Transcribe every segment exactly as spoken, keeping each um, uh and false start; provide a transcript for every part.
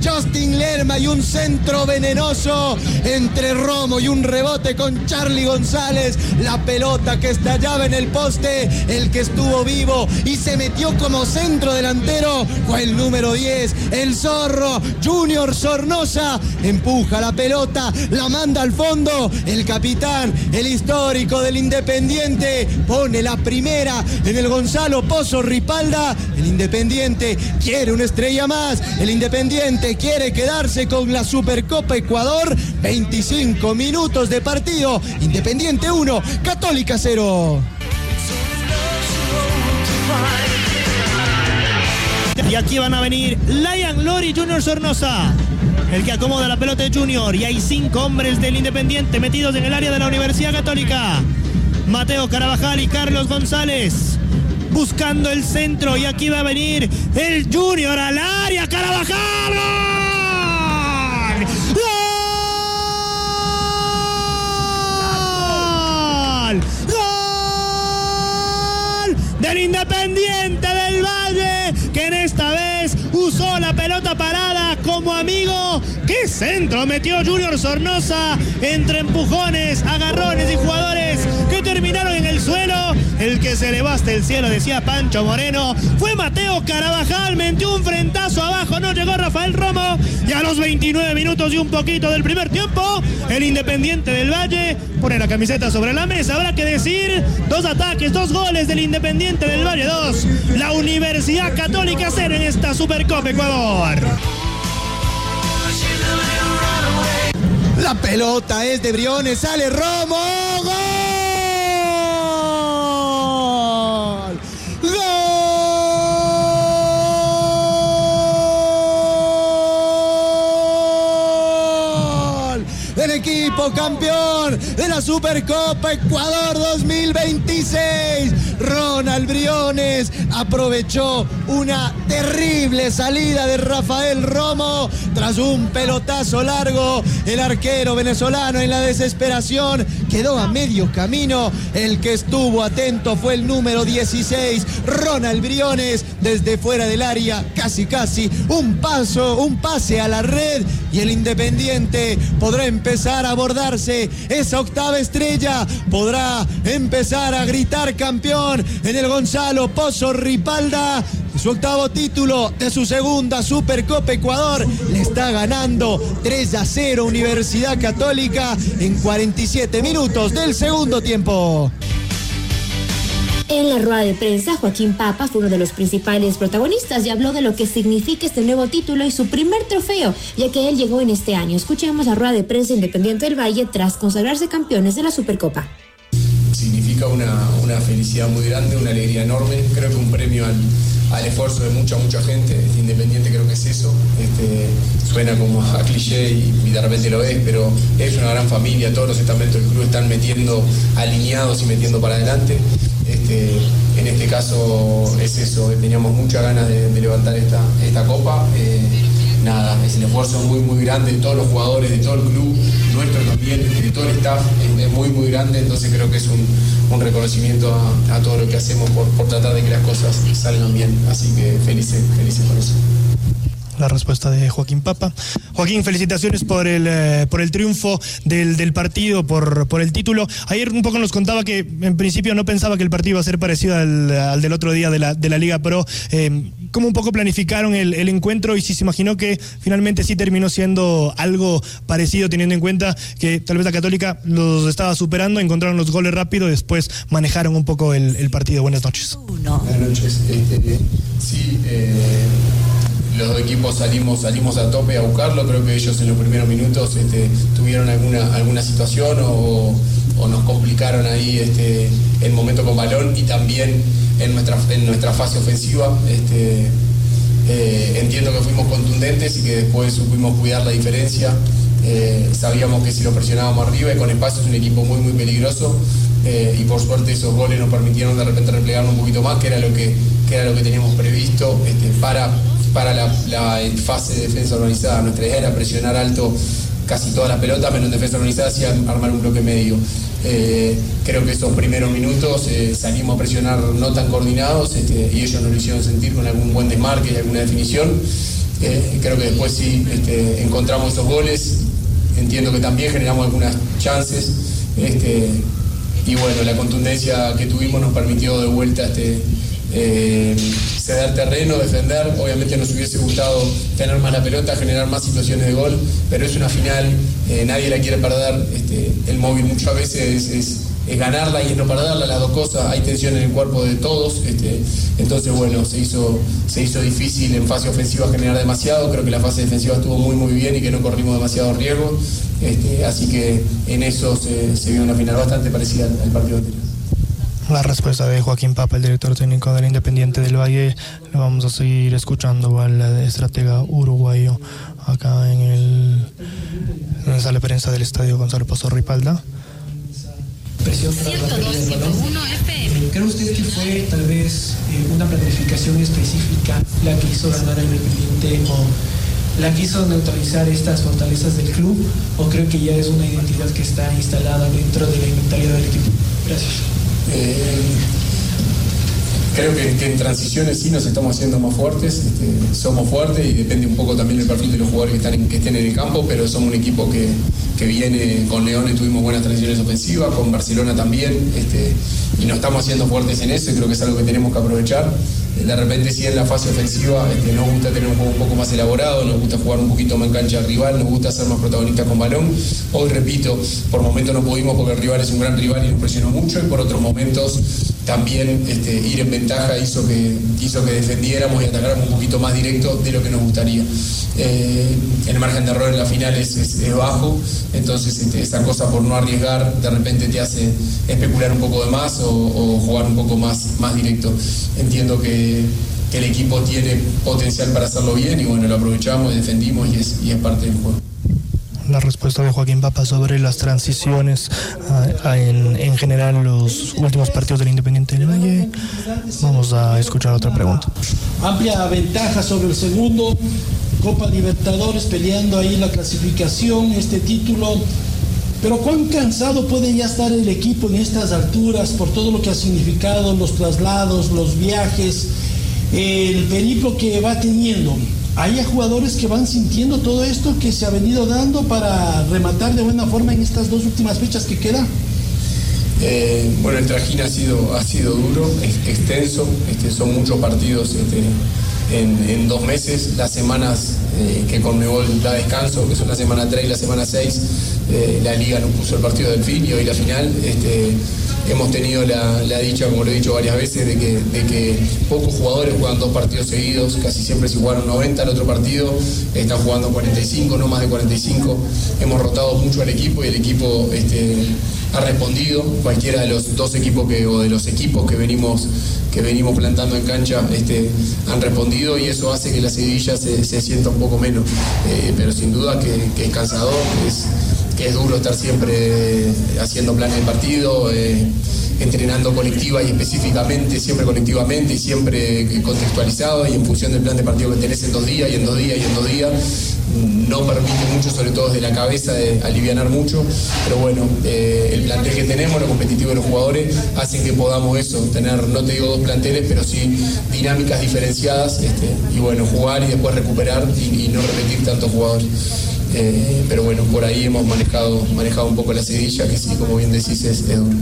Justin Lerma y un centro venenoso entre Romo y un rebote con Charly González. La pelota que estallaba en el poste, el que estuvo vivo y se metió como centro delantero fue el número diez, el Zorro, Junior Sornosa. Empuja la pelota, la manda al fondo. El capitán, el histórico del Independiente, pone la primera en el Gonzalo Pozo Ripalda. El Independiente quiere una estrella más. El Independiente quiere quedarse con la Supercopa Ecuador. veinticinco minutos de partido. Independiente uno, Católica cero. Y aquí van a venir Lion Lori y Junior Sornosa, el que acomoda la pelota de Junior. Y hay cinco hombres del Independiente metidos en el área de la Universidad Católica. Mateo Carabajal y Carlos González buscando el centro. Y aquí va a venir el Junior al área. Carabajal. ¡Gol! ¡Gol! Del Independiente del Valle, que en esta vez usó la pelota parada como amigo. ¡Qué centro metió Junior Sornosa! Entre empujones, agarrones y jugadores que terminaron en el suelo. El que se elevó hasta el cielo, decía Pancho Moreno, fue Mateo Carabajal. Metió un frentazo abajo, no llegó Rafael Romo. Y a los veintinueve minutos y un poquito del primer tiempo, el Independiente del Valle pone la camiseta sobre la mesa. Habrá que decir, dos ataques, dos goles del Independiente del Valle, dos. La Universidad Católica cero en esta Supercopa Ecuador. La pelota es de Briones, sale Romo. ¡Gol! El equipo campeón de la Supercopa Ecuador dos mil veintiséis. Ronald Briones aprovechó una terrible salida de Rafael Romo tras un pelotazo largo. El arquero venezolano en la desesperación quedó a medio camino. El que estuvo atento fue el número dieciséis, Ronald Briones, desde fuera del área, casi casi un paso, un pase a la red, y el Independiente podrá empezar a abordarse esa octava estrella, podrá empezar a gritar campeón en el Gonzalo Pozo Ripalda. Su octavo título de su segunda Supercopa Ecuador. Le está ganando tres a cero Universidad Católica en cuarenta y siete minutos del segundo tiempo. En la rueda de prensa, Joaquín Papa fue uno de los principales protagonistas y habló de lo que significa este nuevo título y su primer trofeo, ya que él llegó en este año. Escuchemos la rueda de prensa Independiente del Valle tras consagrarse campeones de la Supercopa. Significa una, una felicidad muy grande, una alegría enorme. Creo que un premio al, al esfuerzo de mucha, mucha gente. Este Independiente creo que es eso. Este, suena como a cliché y, y de repente lo es, pero es una gran familia. Todos los estamentos del club están metiendo alineados y metiendo para adelante. Este, en este caso es eso, teníamos muchas ganas de, de levantar esta, esta copa. Eh, nada, es el esfuerzo muy muy grande de todos los jugadores, de todo el club, nuestro también, de todo el staff, es, es muy muy grande, entonces creo que es un, un reconocimiento a, a todo lo que hacemos por, por tratar de que las cosas salgan bien, así que felices, felices por eso. La respuesta de Joaquín Papa. Joaquín, felicitaciones por el eh, por el triunfo del, del partido, por, por el título. Ayer un poco nos contaba que en principio no pensaba que el partido iba a ser parecido al, al del otro día de la, de la Liga Pro. Eh, ¿Cómo un poco planificaron el, el encuentro y si se imaginó que finalmente sí terminó siendo algo parecido, teniendo en cuenta que tal vez la Católica los estaba superando, encontraron los goles rápido y después manejaron un poco el, el partido? Buenas noches. Buenas noches. Este, sí, eh... los dos equipos salimos salimos a tope a buscarlo. Creo que ellos en los primeros minutos este, tuvieron alguna alguna situación o, o nos complicaron ahí este, el momento con balón y también en nuestra en nuestra fase ofensiva. Este, eh, entiendo que fuimos contundentes y que después supimos cuidar la diferencia. Eh, sabíamos que si lo presionábamos arriba y con espacio es un equipo muy muy peligroso. Eh, y por suerte esos goles nos permitieron de repente replegarnos un poquito más, que era lo que, que, era lo que teníamos previsto este, para, para la, la fase de defensa organizada. Nuestra idea era presionar alto casi todas las pelotas, pero en defensa organizada sí armar un bloque medio. Eh, creo que esos primeros minutos eh, salimos a presionar no tan coordinados este, y ellos nos lo hicieron sentir con algún buen desmarque y alguna definición. Eh, creo que después sí este, encontramos esos goles, entiendo que también generamos algunas chances, este, y bueno, la contundencia que tuvimos nos permitió de vuelta este, eh, ceder terreno, defender. Obviamente nos hubiese gustado tener más la pelota, generar más situaciones de gol, pero es una final, eh, nadie la quiere perder. Este, el móvil muchas veces es, es, es ganarla y es no perderla, las dos cosas. Hay tensión en el cuerpo de todos, este, entonces bueno, se hizo, se hizo difícil en fase ofensiva generar demasiado. Creo que la fase defensiva estuvo muy muy bien y que no corrimos demasiado riesgo, este, así que en eso se, se vio una final bastante parecida al, al partido anterior. La respuesta de Joaquín Papa, el director técnico del Independiente del Valle. Lo vamos a seguir escuchando al estratega uruguayo acá en el en la sala de prensa del estadio Gonzalo Pozo Ripalda. Presión tras la pérdida del balón. ¿Cree usted que fue tal vez eh, una planificación específica la que hizo ganar al Independiente o la que hizo neutralizar estas fortalezas del club, o creo que ya es una identidad que está instalada dentro de la mentalidad del equipo? Gracias. Eh, creo que, que en transiciones sí nos estamos haciendo más fuertes, este, somos fuertes y depende un poco también del perfil de los jugadores que, están en, que estén en el campo, pero somos un equipo que, que viene con León y tuvimos buenas transiciones ofensivas, con Barcelona también, este, y nos estamos haciendo fuertes en eso y creo que es algo que tenemos que aprovechar. De repente sí en la fase ofensiva este, nos gusta tener un juego un poco más elaborado, nos gusta jugar un poquito más en cancha rival, nos gusta ser más protagonistas con balón. Hoy repito, por momentos no pudimos porque el rival es un gran rival y nos presionó mucho, y por otros momentos también este, ir en ventaja hizo que, hizo que defendiéramos y atacáramos un poquito más directo de lo que nos gustaría. Eh, el margen de error en la final es, es, es bajo, entonces este, esa cosa por no arriesgar de repente te hace especular un poco de más o, o jugar un poco más, más directo. Entiendo que, que el equipo tiene potencial para hacerlo bien y bueno, lo aprovechamos y defendimos y es, y es parte del juego. La respuesta de Joaquín Papa sobre las transiciones uh, en, en general los últimos partidos del Independiente del Valle. Vamos a escuchar otra pregunta. Amplia ventaja sobre el segundo, Copa Libertadores peleando ahí la clasificación, este título. Pero ¿cuán cansado puede ya estar el equipo en estas alturas por todo lo que ha significado, los traslados, los viajes, el periplo que va teniendo? ¿Hay jugadores que van sintiendo todo esto que se ha venido dando para rematar de buena forma en estas dos últimas fechas que quedan? Eh, bueno, el trajín ha sido, ha sido duro, es, extenso, este, son muchos partidos este, en, en dos meses. Las semanas eh, que Conmebol da descanso, que son la semana tres y la semana seis, eh, la Liga nos puso el partido del fin y hoy la final. Este, hemos tenido la, la dicha, como lo he dicho varias veces, de que, de que pocos jugadores juegan dos partidos seguidos, casi siempre si jugaron noventa, el otro partido están jugando cuarenta y cinco, no más de cuarenta y cinco. Hemos rotado mucho al equipo y el equipo este, ha respondido. Cualquiera de los dos equipos que, o de los equipos que venimos, que venimos plantando en cancha este, han respondido y eso hace que la seguidilla se, se sienta un poco menos. Eh, pero sin duda que, que es cansador, que es, que es duro estar siempre haciendo planes de partido, eh, entrenando colectiva y específicamente, siempre colectivamente y siempre contextualizado y en función del plan de partido que tenés en dos días y en dos días y en dos días. No permite mucho, sobre todo desde la cabeza, de alivianar mucho, pero bueno, eh, el plantel que tenemos, lo competitivo de los jugadores, hacen que podamos eso, tener, no te digo dos planteles, pero sí dinámicas diferenciadas, este, y bueno, jugar y después recuperar y, y no repetir tantos jugadores. Eh, pero bueno, por ahí hemos manejado, manejado un poco la seguidilla, que sí, como bien decís, es, es duro.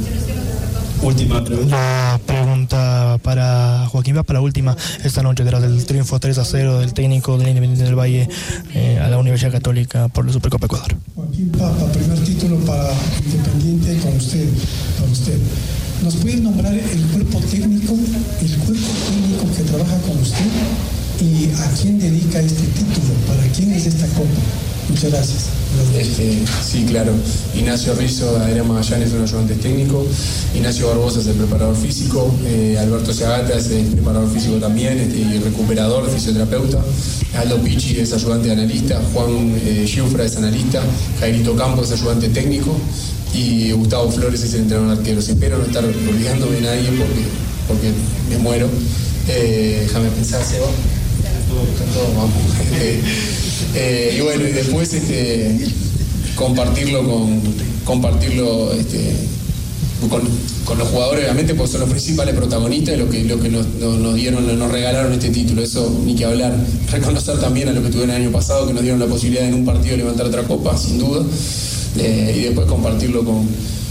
Última pregunta. La pregunta para Joaquín Papa, la última esta noche tras el triunfo tres a cero del técnico del Independiente del Valle eh, a la Universidad Católica por la Supercopa Ecuador. Joaquín Papa, primer título para Independiente con usted, para usted. ¿Nos puede nombrar el cuerpo técnico, el cuerpo técnico que trabaja con usted y a quién dedica este título? ¿Para quién es esta copa? Muchas gracias. Este, sí, claro. Ignacio Rizzo, Adrián Magallanes, es un ayudante técnico. Ignacio Barbosa es el preparador físico. Eh, Alberto Seagata es el preparador físico también este, y recuperador, fisioterapeuta. Aldo Pichi es ayudante analista. Juan eh, Giufra es analista. Jairito Campos es ayudante técnico. Y Gustavo Flores es el entrenador de arqueros. Espero no estar olvidándome de nadie porque, porque me muero. Eh, déjame pensar, Seba. Todo, vamos. Eh, eh, y bueno, y después este, compartirlo con compartirlo este, con con los jugadores, obviamente, porque son los principales protagonistas, lo que, lo que nos, nos, nos dieron, nos regalaron este título, eso ni que hablar. Reconocer también a lo que tuvieron el año pasado, que nos dieron la posibilidad en un partido de levantar otra copa, sin duda, eh, y después compartirlo con,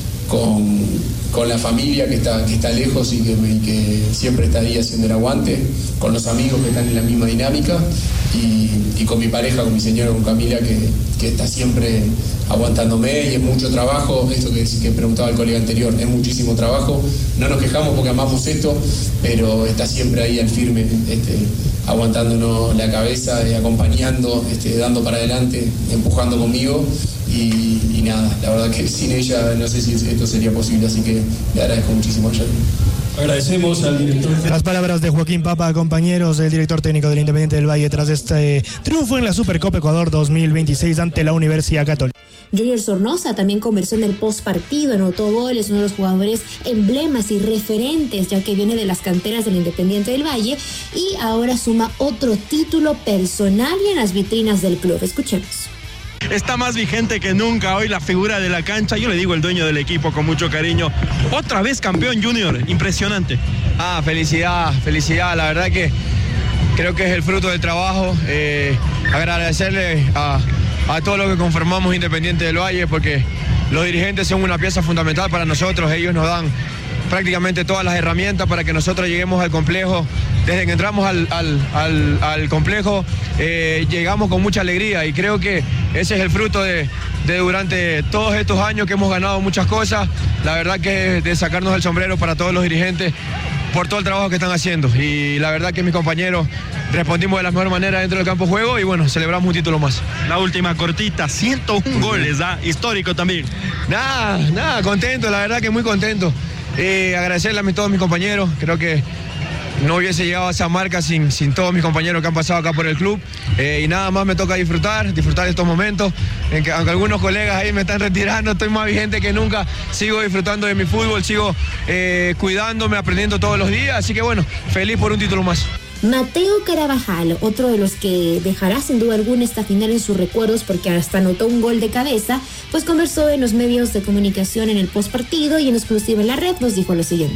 con, con la familia que está, que está lejos y que, y que siempre está ahí haciendo el aguante, con los amigos que están en la misma dinámica, y, y con mi pareja, con mi señora, con Camila, que, que está siempre aguantándome, y es mucho trabajo, esto que, que preguntaba el colega anterior, es muchísimo trabajo, no nos quejamos porque amamos esto, pero está siempre ahí al firme, este, aguantándonos la cabeza, eh, acompañando, este, dando para adelante, empujando conmigo, y, y nada, la verdad que sin ella no sé si esto sería posible, así que le agradezco muchísimo a ella. Agradecemos al director. Las palabras de Joaquín Papa, compañeros, el director técnico del Independiente del Valle, tras este triunfo en la Supercopa Ecuador dos mil veintiséis ante la Universidad Católica. Junior Sornosa también conversó en el postpartido, anotó goles, uno de los jugadores emblemas y referentes, ya que viene de las canteras del Independiente del Valle, y ahora suma otro título personal y en las vitrinas del club. Escuchemos. Está más vigente que nunca hoy la figura de la cancha. Yo le digo el dueño del equipo con mucho cariño. Otra vez campeón Junior, impresionante. Ah, felicidad, felicidad. La verdad que creo que es el fruto del trabajo. Eh, agradecerle a, a todos los que conformamos Independiente del Valle, porque los dirigentes son una pieza fundamental para nosotros. Ellos nos dan prácticamente todas las herramientas para que nosotros lleguemos al complejo. Desde que entramos al, al, al, al complejo eh, llegamos con mucha alegría, y creo que ese es el fruto de, de durante todos estos años que hemos ganado muchas cosas. La verdad que es de sacarnos el sombrero para todos los dirigentes por todo el trabajo que están haciendo, y la verdad que mis compañeros respondimos de la mejor manera dentro del campo de juego, y bueno, celebramos un título más. La última cortita, ciento uno goles, ¿ah? Histórico también. Nada, nada, contento, la verdad que muy contento. Eh, agradecerle a todos mis compañeros, creo que no hubiese llegado a esa marca sin, sin todos mis compañeros que han pasado acá por el club, eh, y nada más me toca disfrutar, disfrutar de estos momentos, en que aunque algunos colegas ahí me están retirando, estoy más vigente que nunca, sigo disfrutando de mi fútbol, sigo eh, cuidándome, aprendiendo todos los días, así que bueno, feliz por un título más. Mateo Carabajal, otro de los que dejará sin duda alguna esta final en sus recuerdos porque hasta anotó un gol de cabeza, pues conversó en los medios de comunicación en el postpartido y en exclusiva en la red nos dijo lo siguiente.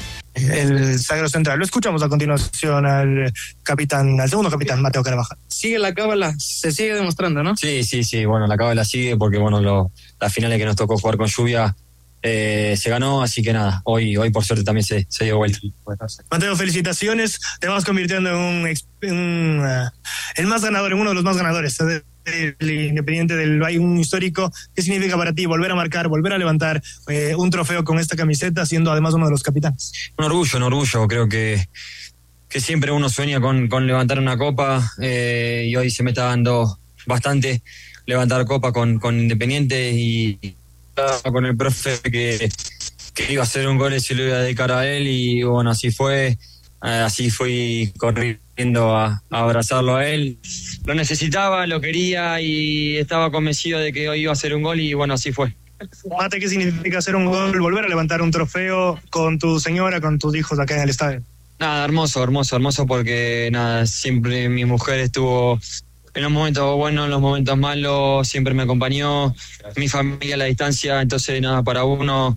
El sagro central. Lo escuchamos a continuación al capitán, al segundo capitán, Mateo Carabajal. Sigue la cábala, se sigue demostrando, ¿no? Sí, sí, sí, bueno, la cábala sigue porque, bueno, lo, las finales que nos tocó jugar con lluvia eh, se ganó, así que nada, hoy hoy por suerte también se, se dio vuelta. Mateo, felicitaciones, te vas convirtiendo en un, en un uh, el más ganador, en uno de los más ganadores del Independiente del Valle, un histórico. ¿Qué significa para ti volver a marcar, volver a levantar eh, un trofeo con esta camiseta, siendo además uno de los capitanes? Un orgullo, un orgullo, creo que que siempre uno sueña con, con levantar una copa, eh, y hoy se me está dando bastante levantar copa con, con Independiente, y, y con el profe que, que iba a hacer un gol y se lo iba a dedicar a él, y bueno, así fue, eh, así fui corriendo a, a abrazarlo a él. Lo necesitaba, lo quería y estaba convencido de que hoy iba a hacer un gol, y bueno, así fue. Mate, ¿qué significa hacer un gol, volver a levantar un trofeo con tu señora, con tus hijos acá en el estadio? Nada, hermoso, hermoso, hermoso, porque nada, siempre mi mujer estuvo en los momentos buenos, en los momentos malos, siempre me acompañó, mi familia a la distancia, entonces nada, para uno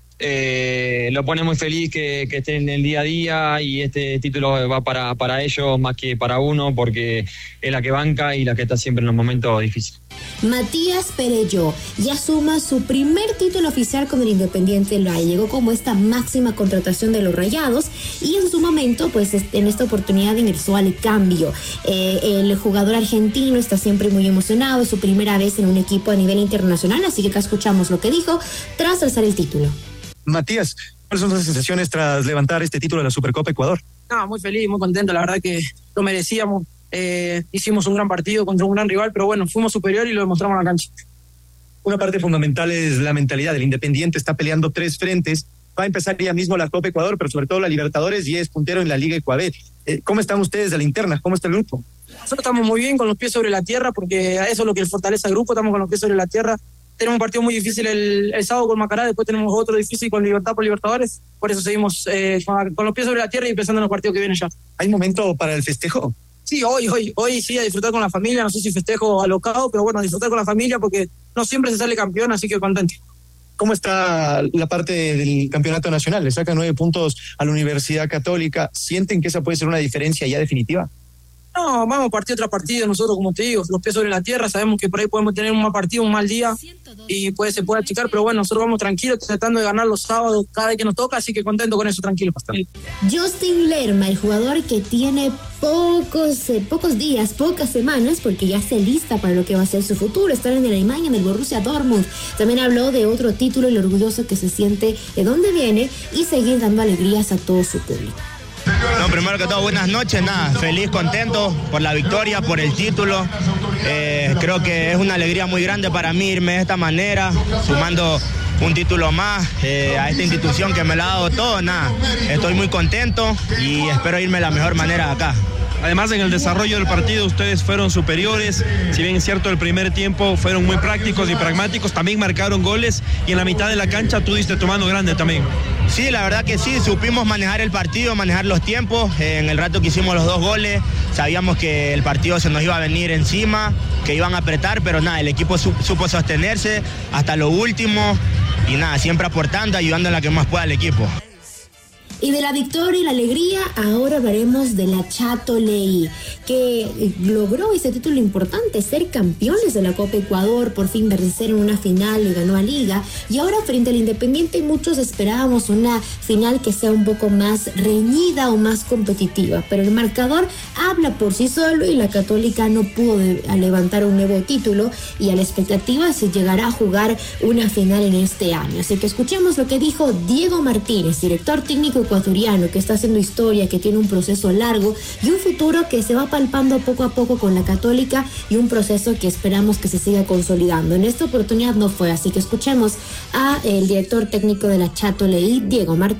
eh, lo pone muy feliz que, que esté en el día a día, y este título va para, para ellos más que para uno, porque es la que banca y la que está siempre en los momentos difíciles. Matías Perello ya suma su primer título oficial con el Independiente del Valle. Llegó como esta máxima contratación de los Rayados y en su momento, pues en esta oportunidad ingresó al cambio. Eh, el jugador argentino está siempre muy emocionado, es su primera vez en un equipo a nivel internacional, así que acá escuchamos lo que dijo tras alzar el título. Matías, ¿cuáles son las sensaciones tras levantar este título de la Supercopa Ecuador? No, muy feliz, muy contento, la verdad que lo merecíamos. Eh, hicimos un gran partido contra un gran rival, pero bueno, fuimos superior y lo demostramos en la cancha. Una parte fundamental es la mentalidad. El Independiente está peleando tres frentes. Va a empezar ya mismo la Copa Ecuador, pero sobre todo la Libertadores, y es puntero en la Liga Ecuador. Eh, ¿Cómo están ustedes de la interna? ¿Cómo está el grupo? Nosotros estamos muy bien, con los pies sobre la tierra, porque eso es lo que fortalece al grupo. Estamos con los pies sobre la tierra. Tenemos un partido muy difícil el, el sábado con Macará, después tenemos otro difícil con Libertad por Libertadores. Por eso seguimos eh, con, con los pies sobre la tierra y pensando en los partidos que vienen ya. ¿Hay momento para el festejo? Sí, hoy, hoy, hoy sí, a disfrutar con la familia. No sé si festejo alocado, pero bueno, disfrutar con la familia porque no siempre se sale campeón, así que contento. ¿Cómo está la parte del campeonato nacional? Le sacan nueve puntos a la Universidad Católica. ¿Sienten que esa puede ser una diferencia ya definitiva? No, vamos partido tras partido, nosotros como te digo, los pies sobre la tierra, sabemos que por ahí podemos tener un mal partido, un mal día y puede, se puede achicar, pero bueno, nosotros vamos tranquilos, tratando de ganar los sábados cada vez que nos toca, así que contento con eso, tranquilo. Justin Lerma, el jugador que tiene pocos, eh, pocos días, pocas semanas, porque ya se lista para lo que va a ser su futuro, estar en Alemania, en el Borussia Dortmund. También habló de otro título y lo orgulloso que se siente de dónde viene y seguir dando alegrías a todo su público. No, primero que todo, buenas noches, nada, feliz, contento por la victoria, por el título. Eh, creo que es una alegría muy grande para mí irme de esta manera, sumando un título más eh, a esta institución que me lo ha dado todo, nada. Estoy muy contento y espero irme de la mejor manera de acá. Además, en el desarrollo del partido ustedes fueron superiores, si bien es cierto el primer tiempo fueron muy prácticos y pragmáticos, también marcaron goles y en la mitad de la cancha tú diste tu mano grande también. Sí, la verdad que sí, supimos manejar el partido, manejar los tiempos, eh, en el rato que hicimos los dos goles, sabíamos que el partido se nos iba a venir encima, que iban a apretar, pero nada, el equipo su, supo sostenerse hasta lo último y nada, siempre aportando, ayudando en la que más pueda al equipo. Y de la victoria y la alegría, ahora hablaremos de la Chato Leí, que logró ese título importante, ser campeones de la Copa Ecuador, por fin vencer en una final y ganó a Liga. Y ahora frente al Independiente muchos esperábamos una final que sea un poco más reñida o más competitiva, pero el marcador habla por sí solo y la Católica no pudo de, a levantar un nuevo título y a la expectativa se llegará a jugar una final en este año. Así que escuchemos lo que dijo Diego Martínez, director técnico ecuatoriano, que está haciendo historia, que tiene un proceso largo y un futuro que se va palpando poco a poco con la Católica y un proceso que esperamos que se siga consolidando. En esta oportunidad no fue así, que escuchemos a el director técnico de la Chato Leí, Diego Martínez.